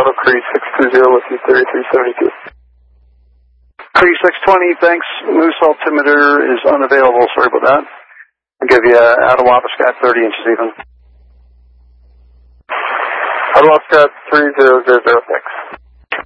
Delta Cree 620 with you 3372. Cree 620, thanks. Moose altimeter is unavailable. Sorry about that. I'll give you Ottawa Scat 30 inches even. Ottawa Scat 3006.